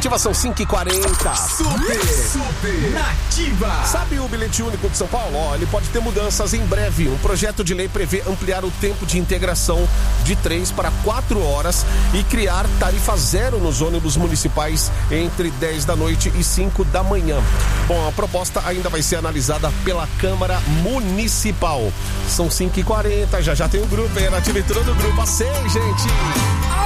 Nativa são 5h40. Super Nativa. Sabe o bilhete único de São Paulo? Ele pode ter mudanças em breve. Um projeto de lei prevê ampliar o tempo de integração de 3 para 4 horas e criar tarifa zero nos ônibus municipais entre 10 da noite e 5 da manhã. Bom, a proposta ainda vai ser analisada pela Câmara Municipal. São 5h40, já tem o grupo aí, Nativa entrou no grupo. A 6, gente.